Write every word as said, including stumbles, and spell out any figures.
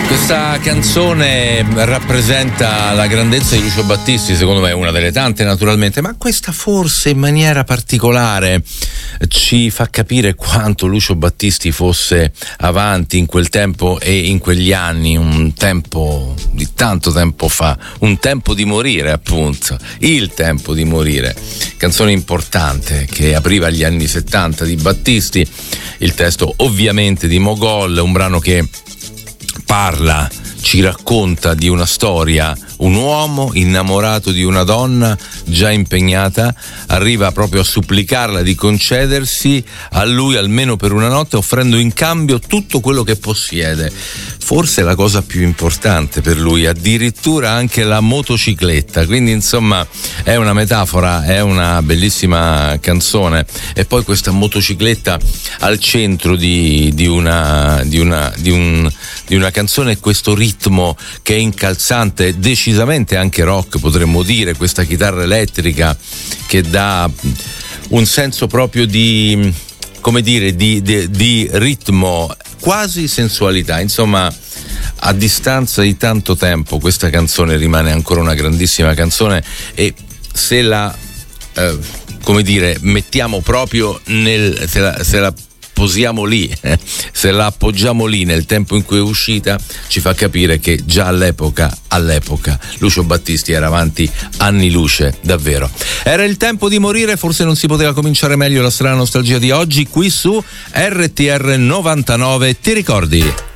Questa canzone rappresenta la grandezza di Lucio Battisti, secondo me è una delle tante naturalmente, ma questa forse in maniera particolare ci fa capire quanto Lucio Battisti fosse avanti in quel tempo e in quegli anni, un tempo di tanto tempo fa, un tempo di morire appunto, il tempo di morire, canzone importante che apriva gli anni settanta di Battisti, il testo ovviamente di Mogol, un brano che parla, ci racconta di una storia, un uomo innamorato di una donna già impegnata arriva proprio a supplicarla di concedersi a lui almeno per una notte, offrendo in cambio tutto quello che possiede, forse la cosa più importante per lui, addirittura anche la motocicletta. Quindi insomma è una metafora, è una bellissima canzone, e poi questa motocicletta al centro di, di una di una di un di una canzone, questo ritmo che è incalzante, decisamente anche rock potremmo dire, questa chitarra elettrica che dà un senso proprio di, come dire, di, di, di ritmo, quasi sensualità. Insomma, a distanza di tanto tempo questa canzone rimane ancora una grandissima canzone, e se la eh, come dire mettiamo proprio nel se la, se la posiamo lì, eh, se la appoggiamo lì nel tempo in cui è uscita, ci fa capire che già all'epoca, all'epoca Lucio Battisti era avanti anni luce, davvero. Era il tempo di morire, forse non si poteva cominciare meglio la strana nostalgia di oggi qui su R T R novantanove, ti ricordi?